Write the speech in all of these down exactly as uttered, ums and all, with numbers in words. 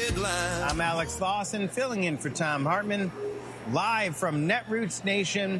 headline. I'm Alex Lawson, filling in for Tom Hartman, live from Netroots Nation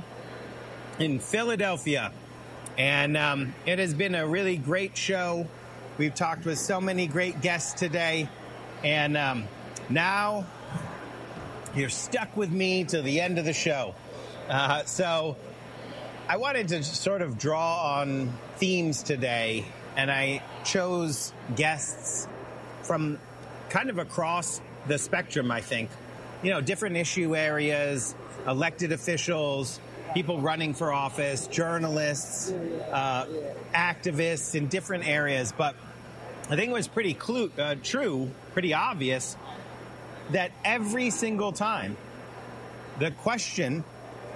in Philadelphia. And um, it has been a really great show. We've talked with so many great guests today. And um, now you're stuck with me till the end of the show. Uh, so I wanted to sort of draw on themes today, and I chose guests from kind of across the spectrum, I think. You know, different issue areas, elected officials, people running for office, journalists, uh, activists in different areas. But I think it was pretty clu- uh, true, pretty obvious, that every single time the question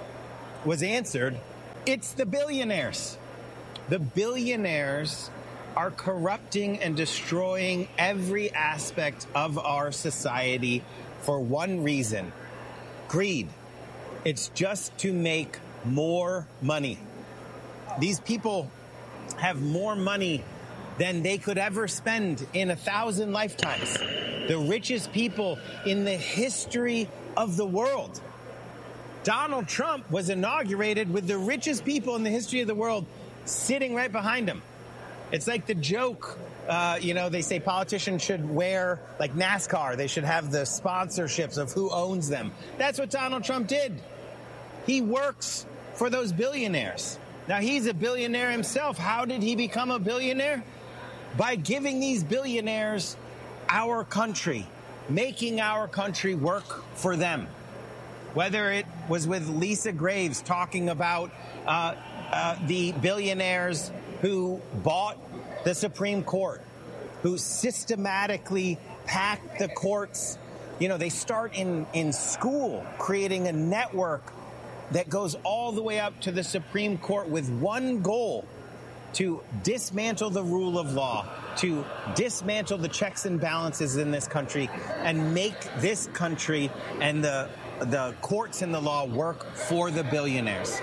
was answered, it's the billionaires. The billionaires are corrupting and destroying every aspect of our society for one reason: greed. It's just to make more money. These people have more money than they could ever spend in a thousand lifetimes. The richest people in the history of the world. Donald Trump was inaugurated with the richest people in the history of the world sitting right behind him. It's like the joke, uh, you know, they say politicians should wear, like NASCAR, they should have the sponsorships of who owns them. That's what Donald Trump did. He works for those billionaires. Now, he's a billionaire himself. How did he become a billionaire? By giving these billionaires our country, making our country work for them. Whether it was with Lisa Graves talking about uh, uh, the billionaires who bought the Supreme Court, who systematically packed the courts. You know, they start in, in school, creating a network that goes all the way up to the Supreme Court with one goal: to dismantle the rule of law, to dismantle the checks and balances in this country, and make this country and the the courts and the law work for the billionaires.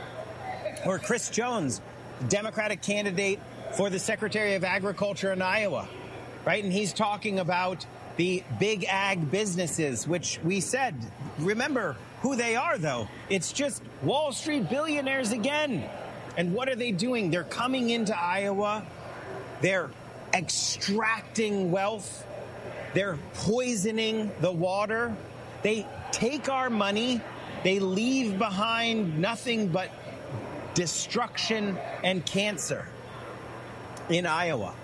Or Chris Jones, Democratic candidate for the Secretary of Agriculture in Iowa, right? And he's talking about the big ag businesses, which we said, remember who they are, though. It's just Wall Street billionaires again. And what are they doing? They're coming into Iowa. They're extracting wealth. They're poisoning the water. They take our money. They leave behind nothing but destruction and cancer in Iowa,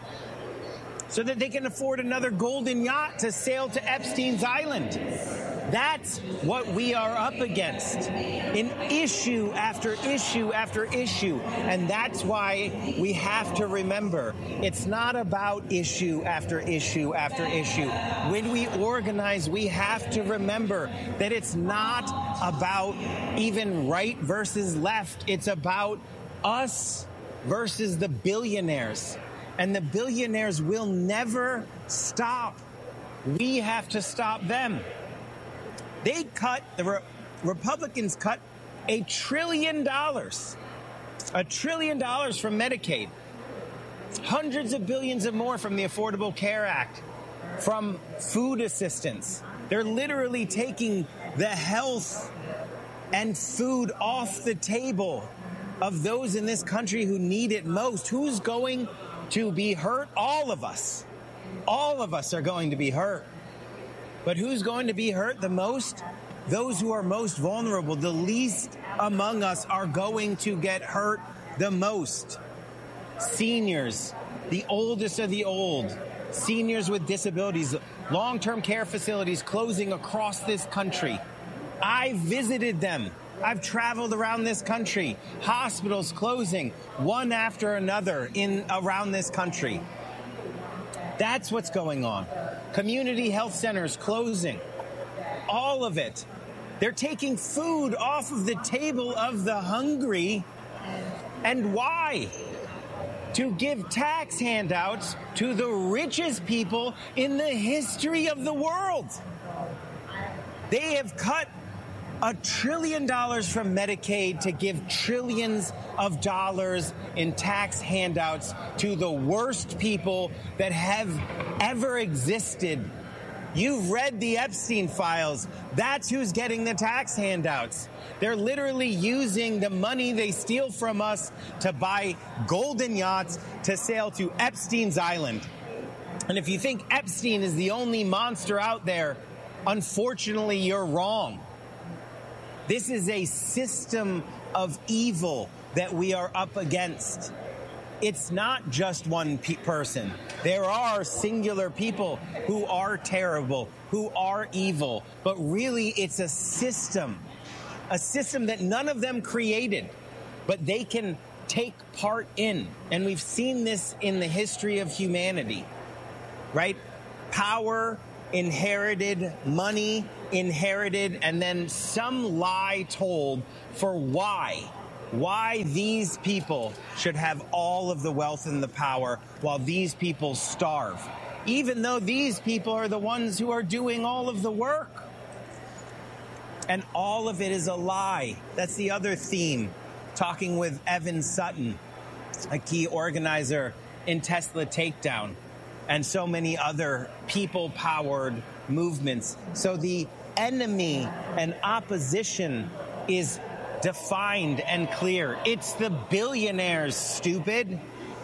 so that they can afford another golden yacht to sail to Epstein's Island. That's what we are up against in issue after issue after issue. And that's why we have to remember, it's not about issue after issue after issue. When we organize, we have to remember that it's not about even right versus left. It's about us versus the billionaires. And the billionaires will never stop. We have to stop them. They cut, the Re- Republicans cut a trillion dollars, a trillion dollars from Medicaid, hundreds of billions and more from the Affordable Care Act, from food assistance. They're literally taking the health and food off the table of those in this country who need it most. Who's going to be hurt? All of us. All of us are going to be hurt. But who's going to be hurt the most? Those who are most vulnerable, the least among us, are going to get hurt the most. Seniors, the oldest of the old, seniors with disabilities, long-term care facilities closing across this country. I visited them. I've traveled around this country. Hospitals closing one after another in around this country. That's what's going on. Community health centers closing. All of it. They're taking food off of the table of the hungry. And why? To give tax handouts to the richest people in the history of the world. They have cut a trillion dollars from Medicaid to give trillions of dollars in tax handouts to the worst people that have ever existed You've read the Epstein files. That's who's getting the tax handouts. They're literally using the money they steal from us to buy golden yachts to sail to Epstein's Island. And if you think Epstein is the only monster out there, unfortunately, you're wrong. This is a system of evil that we are up against. It's not just one pe- person. There are singular people who are terrible, who are evil, but really it's a system, a system that none of them created, but they can take part in. And we've seen this in the history of humanity, right? Power inherited, money inherited, and then some lie told for why. Why these people should have all of the wealth and the power while these people starve, even though these people are the ones who are doing all of the work. And all of it is a lie. That's the other theme. Talking with Evan Sutton, a key organizer in Tesla Takedown, and so many other people-powered movements. So the enemy and opposition is defined and clear. It's the billionaires, stupid.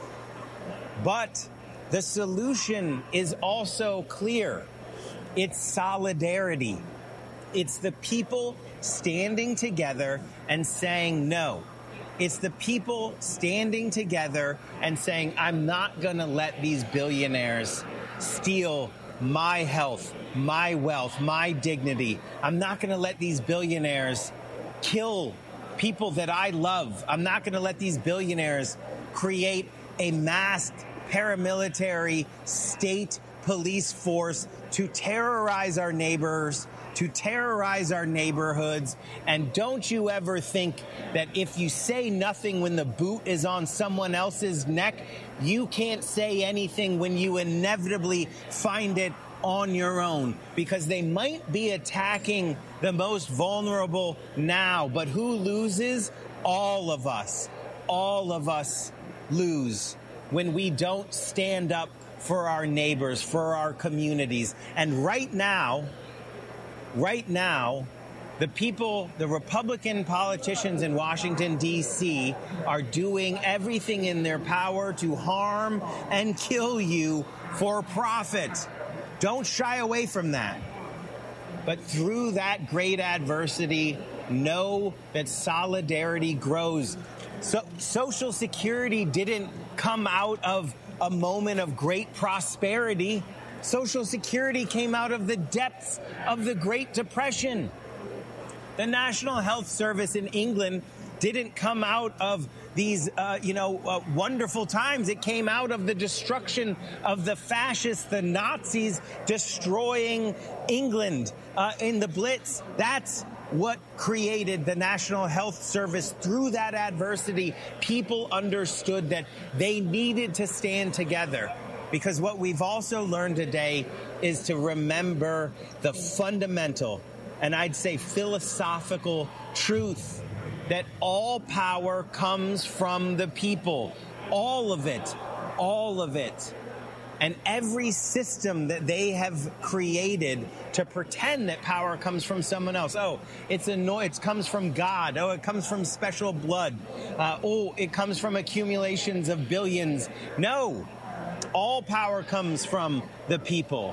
But the solution is also clear. It's solidarity. It's the people standing together and saying no. It's the people standing together and saying, I'm not going to let these billionaires steal my health, my wealth, my dignity. I'm not going to let these billionaires kill people that I love. I'm not going to let these billionaires create a masked paramilitary state police force to terrorize our neighbors, to terrorize our neighborhoods. And don't you ever think that if you say nothing when the boot is on someone else's neck, you can't say anything when you inevitably find it on your own, because they might be attacking the most vulnerable now, but who loses? All of us. All of us lose when we don't stand up for our neighbors, for our communities. And right now, right now, the people, the Republican politicians in Washington, D C, are doing everything in their power to harm and kill you for profit. Don't shy away from that. But through that great adversity, know that solidarity grows. So Social Security didn't come out of a moment of great prosperity. Social Security came out of the depths of the Great Depression. The National Health Service in England didn't come out of these, uh, you know, uh, wonderful times. It came out of the destruction of the fascists, the Nazis destroying England uh, in the Blitz. That's what created the National Health Service. Through that adversity, people understood that they needed to stand together. Because what we've also learned today is to remember the fundamental, and I'd say philosophical truth, that all power comes from the people. All of it. All of it. And every system that they have created to pretend that power comes from someone else. Oh, it's a no, it comes from God. Oh, it comes from special blood. Uh, oh, it comes from accumulations of billions. No. All power comes from the people.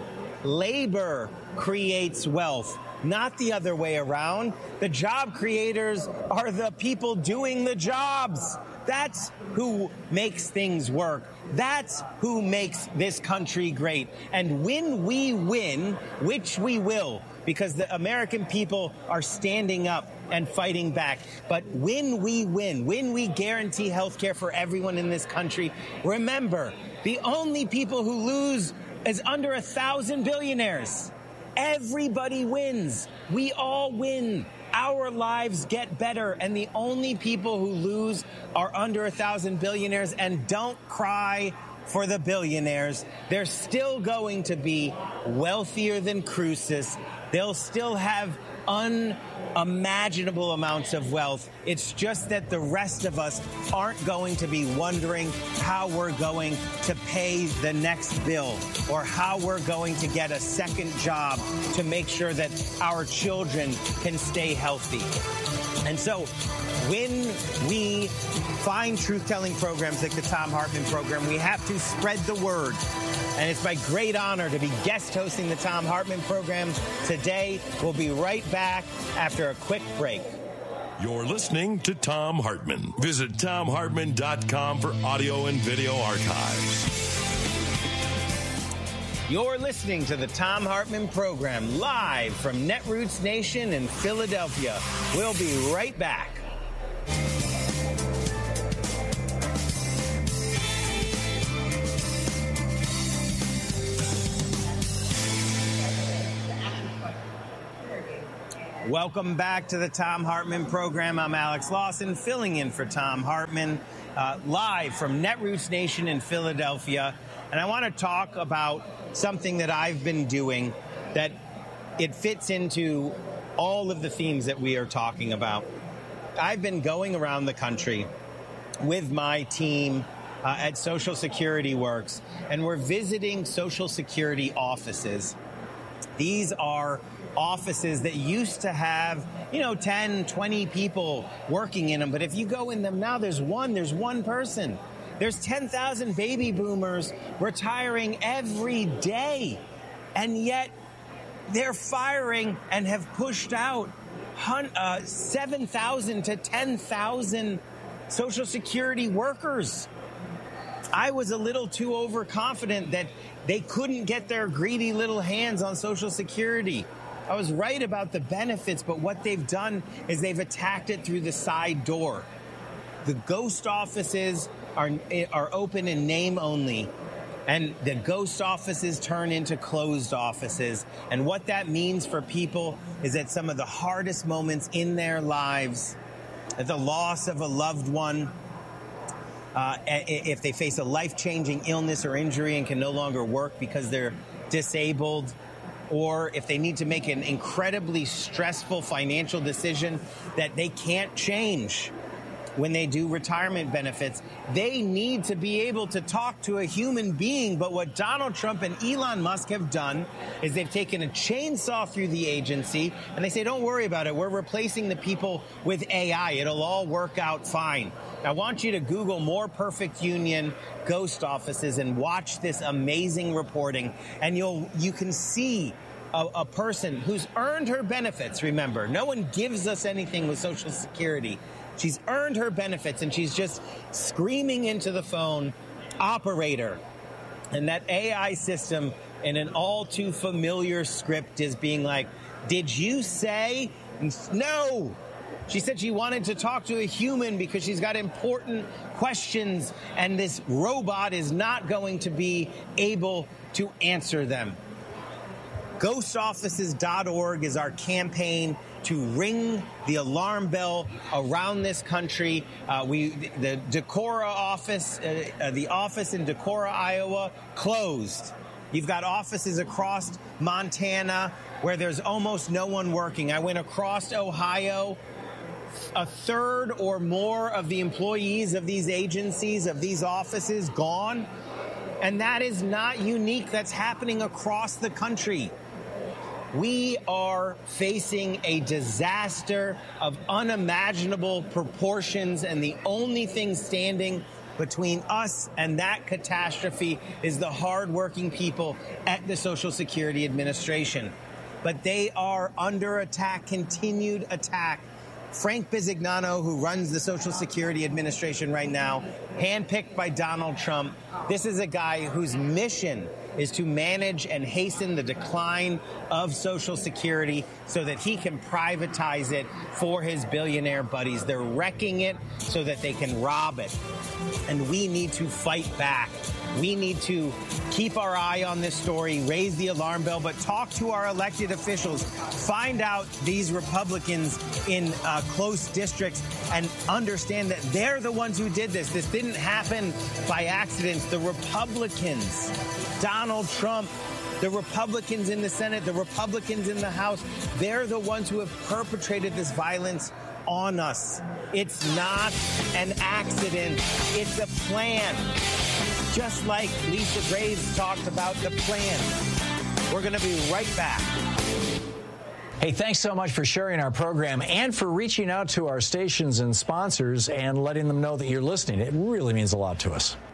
Labor creates wealth, not the other way around. The job creators are the people doing the jobs. That's who makes things work. That's who makes this country great. And when we win, which we will, because the American people are standing up and fighting back. But when we win, when we guarantee health care for everyone in this country, remember, the only people who lose is under a thousand billionaires. Everybody wins. We all win. Our lives get better, and the only people who lose are under a thousand billionaires. And don't cry for the billionaires. They're still going to be wealthier than Croesus. They'll still have unimaginable amounts of wealth. It's just that the rest of us aren't going to be wondering how we're going to pay the next bill or how we're going to get a second job to make sure that our children can stay healthy. And so when we find truth-telling programs like the Thom Hartmann program, we have to spread the word. And it's my great honor to be guest hosting the Thom Hartmann program today. We'll be right back after a quick break. You're listening to Thom Hartmann. Visit thom hartmann dot com for audio and video archives. You're listening to the Thom Hartmann program live from Netroots Nation in Philadelphia. We'll be right back. Welcome back to the Thom Hartmann program. I'm Alex Lawson, filling in for Thom Hartmann, uh, live from Netroots Nation in Philadelphia. And I want to talk about something that I've been doing that it fits into all of the themes that we are talking about. I've been going around the country with my team uh, at Social Security Works, and we're visiting Social Security offices. These are offices that used to have, you know, ten, twenty people working in them. But if you go in them now, there's one, there's one person. There's ten thousand baby boomers retiring every day. And yet they're firing and have pushed out uh, seven thousand to ten thousand Social Security workers. I was a little too overconfident that they couldn't get their greedy little hands on Social Security. I was right about the benefits, but what they've done is they've attacked it through the side door. The ghost offices are, are open in name only, and the ghost offices turn into closed offices. And what that means for people is that some of the hardest moments in their lives, the loss of a loved one, uh, if they face a life-changing illness or injury and can no longer work because they're disabled, or if they need to make an incredibly stressful financial decision that they can't change when they do retirement benefits, they need to be able to talk to a human being. But what Donald Trump and Elon Musk have done is they've taken a chainsaw through the agency and they say, don't worry about it. We're replacing the people with A I. It'll all work out fine. I want you to Google More Perfect Union ghost offices and watch this amazing reporting. And you'll you can see a, a person who's earned her benefits. Remember, no one gives us anything with Social Security. She's earned her benefits, and she's just screaming into the phone, operator. And that A I system in an all too familiar script is being like, did you say? No. She said she wanted to talk to a human because she's got important questions, and this robot is not going to be able to answer them. ghost offices dot org is our campaign to ring the alarm bell around this country. Uh, we, the Decorah office, uh, uh, the office in Decorah, Iowa, closed. You've got offices across Montana where there's almost no one working. I went across Ohio. A third or more of the employees of these agencies, of these offices, gone. And that is not unique. That's happening across the country. We are facing a disaster of unimaginable proportions, and the only thing standing between us and that catastrophe is the hardworking people at the Social Security Administration. But they are under attack, continued attack. Frank Bisignano, who runs the Social Security Administration right now, handpicked by Donald Trump. This is a guy whose mission is to manage and hasten the decline of Social Security so that he can privatize it for his billionaire buddies. They're wrecking it so that they can rob it. And we need to fight back. We need to keep our eye on this story, raise the alarm bell, but talk to our elected officials. Find out these Republicans in uh, close districts and understand that they're the ones who did this. This didn't happen by accident. The Republicans, Donald Trump, The Republicans in the Senate, the Republicans in the House, they're the ones who have perpetrated this violence on us. It's not an accident. It's a plan. Just like Lisa Graves talked about the plan. We're going to be right back. Hey, thanks so much for sharing our program and for reaching out to our stations and sponsors and letting them know that you're listening. It really means a lot to us.